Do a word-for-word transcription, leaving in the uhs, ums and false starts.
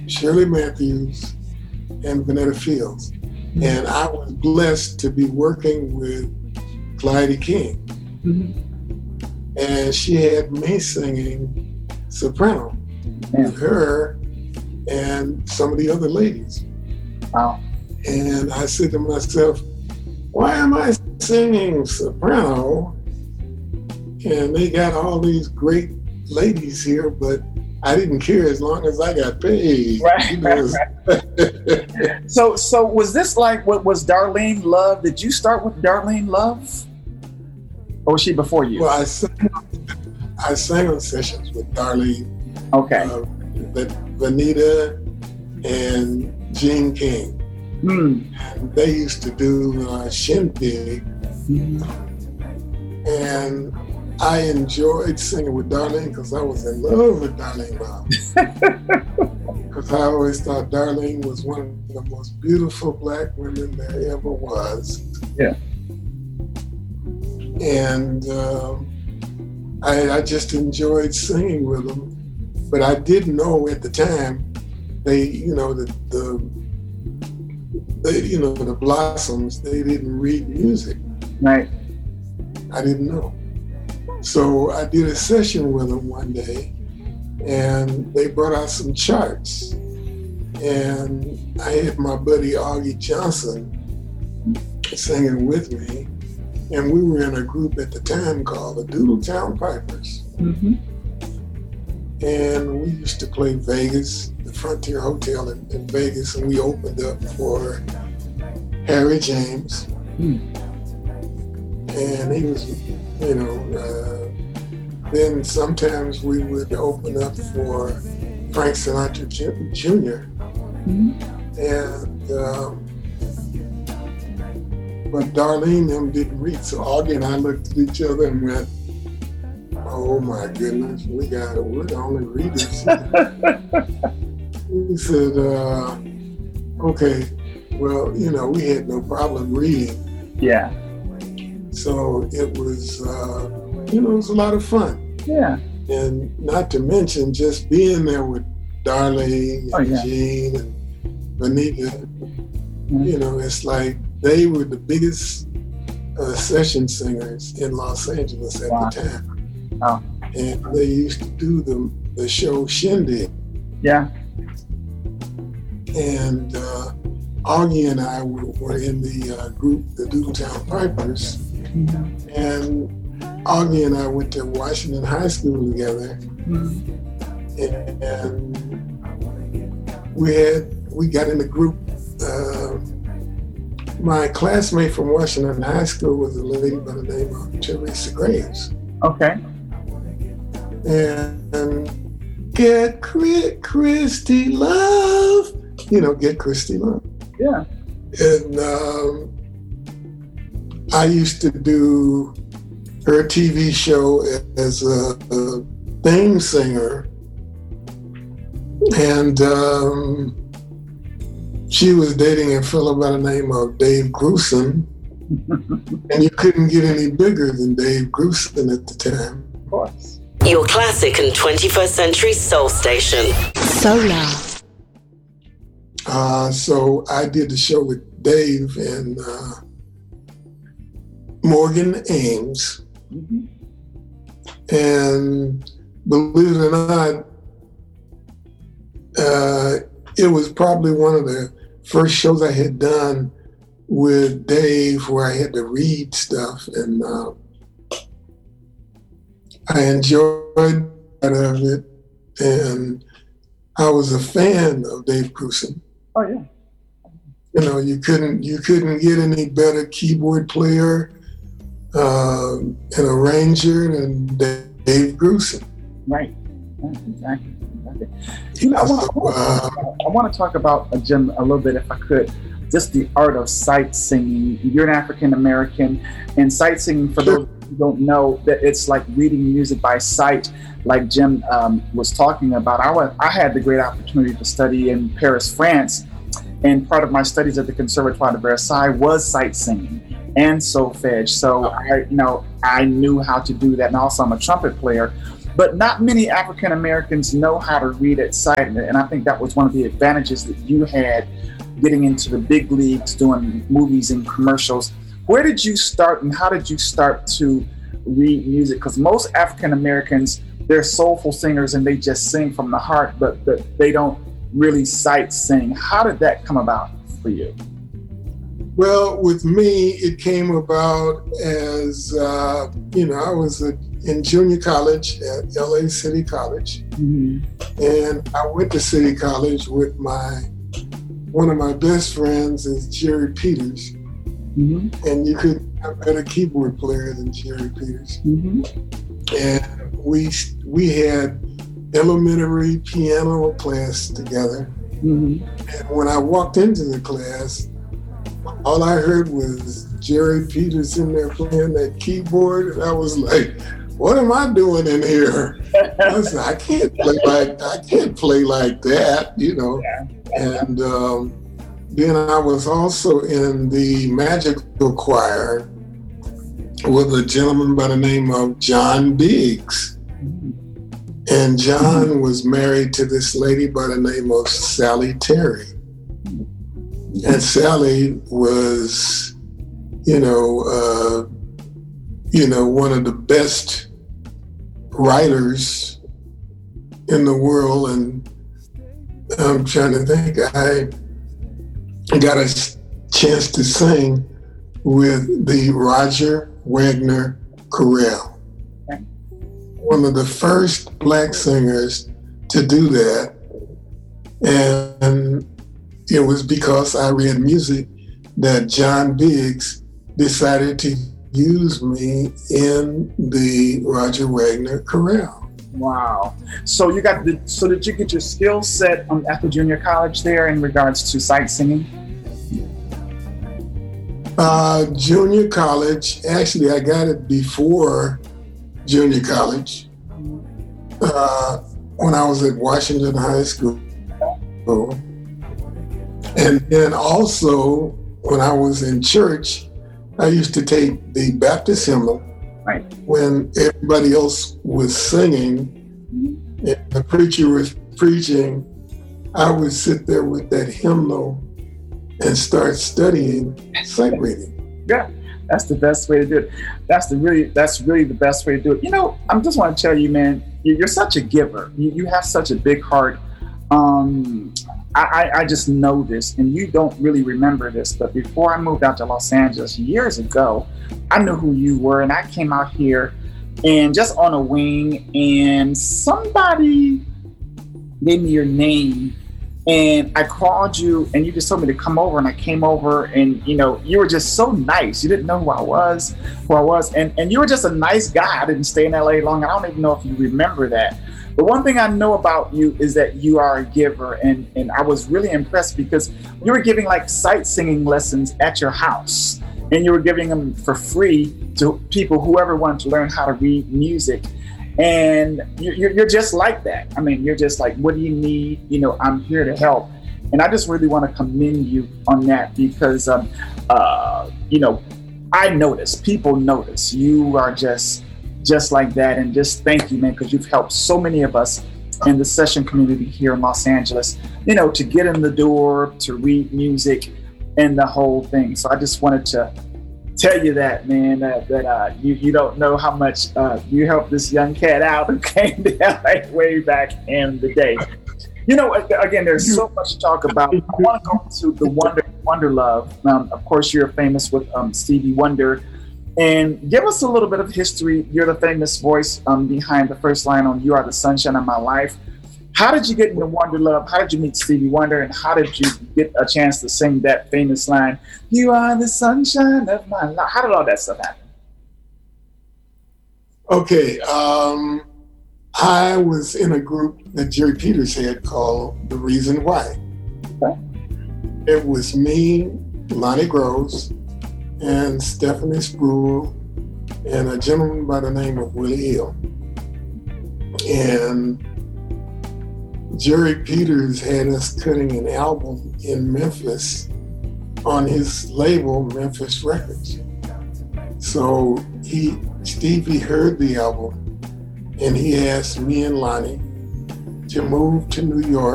Shirley Matthews, and Vanetta Fields. Mm-hmm. And I was blessed to be working with Clyde King. Mm-hmm. And she had me singing soprano yeah. with her and some of the other ladies. Wow. And I said to myself, why am I singing soprano? And they got all these great ladies here, but I didn't care as long as I got paid. Right. You know? so, so was this like what was Darlene Love? Did you start with Darlene Love, or was she before you? Well, I sang, I sang on sessions with Darlene. Okay. Uh, Vanita and Gene King. Mm. And they used to do uh, Shindig, mm-hmm. and I enjoyed singing with Darlene because I was in love with Darlene Love. Because I always thought Darlene was one of the most beautiful black women there ever was. Yeah. And uh, I, I just enjoyed singing with them, but I didn't know at the time they, you know, the the they, you know, the Blossoms, they didn't read music. Right. I didn't know. So I did a session with them one day, and they brought out some charts. And I had my buddy Augie Johnson singing with me, and we were in a group at the time called the Doodletown Pipers. Mm-hmm. And we used to play Vegas, the Frontier Hotel in, in Vegas, and we opened up for Harry James. Mm. And he was, you know, uh, then sometimes we would open up for Frank Sinatra Junior Mm-hmm. And, um, but Darlene and them didn't read, so Augie and I looked at each other and went, oh my goodness, we got it. We're the only readers. He said, uh, okay, well, you know, we had no problem reading. Yeah. So it was, uh, you know, it was a lot of fun. Yeah. And not to mention just being there with Darlene and oh, yeah. Gene and Vanita, mm-hmm. you know, it's like they were the biggest uh, session singers in Los Angeles at wow. the time. Oh. And they used to do the, the show Shindig. Yeah. And uh, Augie and I were, were in the uh, group, the Doodletown Pipers. Mm-hmm. And Augie and I went to Washington High School together. Mm-hmm. And, and we had, we got in the group. Uh, my classmate from Washington High School was a lady by the name of Teresa Graves. Okay. And, and get Christy Love, you know, get Christy Love. Yeah. And um, I used to do her T V show as a, a theme singer. And um, she was dating a fellow by the name of Dave Grusin. And you couldn't get any bigger than Dave Grusin at the time. Of course. Your classic and twenty-first century soul station. Solar. Uh, so I did the show with Dave and uh, Morgan Ames. Mm-hmm. And believe it or not, uh, it was probably one of the first shows I had done with Dave where I had to read stuff, and uh, I enjoyed part of it, and I was a fan of Dave Grusin. Oh yeah. You know, you couldn't you couldn't get any better keyboard player uh, and arranger than Dave Grusin. Right. Exactly. Exactly. You know, I want to uh, I want to talk about uh, Jim a little bit, if I could. Just the art of sight singing. You're an African American, and sight singing, for those who don't know, that it's like reading music by sight, like Jim um, was talking about. I, was, I had the great opportunity to study in Paris, France, and part of my studies at the Conservatoire de Versailles was sight singing and solfege. So I, you know, I knew how to do that, and also I'm a trumpet player. but not many African Americans know how to read at sight. And I think that was one of the advantages that you had getting into the big leagues, doing movies and commercials. Where did you start and how did you start to read music? Because most African Americans, they're soulful singers and they just sing from the heart, but, but they don't really sight sing. How did that come about for you? Well, with me, it came about as, uh, you know, I was a, in junior college at L A City College. Mm-hmm. And I went to City College with my, one of my best friends is Jerry Peters. Mm-hmm. And you couldn't have a better keyboard player than Jerry Peters. Mm-hmm. And we we had elementary piano class together. Mm-hmm. And when I walked into the class, all I heard was Jerry Peters in there playing that keyboard. And I was like, what am I doing in here? I said, I can't play like I can't play like that, you know. Yeah. And um, then I was also in the magical choir with a gentleman by the name of John Biggs. And John was married to this lady by the name of Sally Terry. And Sally was, you know, uh, you know, one of the best writers in the world. And I'm trying to think, I got a chance to sing with the Roger Wagner Chorale. One of the first Black singers to do that. And it was because I read music that John Biggs decided to use me in the Roger Wagner Chorale. Wow. So you got the, so did you get your skill set um, at the junior college there in regards to sight singing? Uh, junior college, actually I got it before junior college. Uh, when I was at Washington High School. And then also when I was in church, I used to take the Baptist hymnal. Right. When everybody else was singing and the preacher was preaching, I would sit there with that hymnal and start studying sight reading. Yeah, that's the best way to do it. That's the really, that's really the best way to do it. You know, I just want to tell you, man, you're such a giver. You, you have such a big heart. Um, I, I just know this, and you don't really remember this, but before I moved out to Los Angeles years ago, I knew who you were, and I came out here and just on a wing, and somebody gave me your name, and I called you, and you just told me to come over, and I came over, and you know, you were just so nice. You didn't know who I was, who I was, and, and you were just a nice guy. I didn't stay in L A long. I don't even know if you remember that. But one thing I know about you is that you are a giver, and, and I was really impressed because you were giving like sight singing lessons at your house, and you were giving them for free to people, whoever wanted to learn how to read music. And you're, you're just like that. I mean, you're just like, what do you need? You know, I'm here to help. And I just really want to commend you on that because, um, uh, you know, I notice, people notice you are just just like that. And just thank you, man, because you've helped so many of us in the session community here in Los Angeles, you know, to get in the door, to read music and the whole thing. So I just wanted to tell you that, man, that, that uh, you, you don't know how much uh, you helped this young cat out who came to L A way back in the day. You know, again, there's so much to talk about. I want to go to the Wonder Wonder Love. Um, of course, you're famous with um, Stevie Wonder. And give us a little bit of history. You're the famous voice um, behind the first line on You Are the Sunshine of My Life. How did you get into Wonder Love? How did you meet Stevie Wonder? And how did you get a chance to sing that famous line, You Are the Sunshine of My Life? How did all that stuff happen? Okay. Um, I was in a group that Jerry Peters had called The Reason Why. Okay. It was me, Lonnie Groves, and Stephanie Spruill, and a gentleman by the name of Willie Hill. And Jerry Peters had us cutting an album in Memphis on his label, Memphis Records. So he, Stevie heard the album and he asked me and Lonnie to move to New York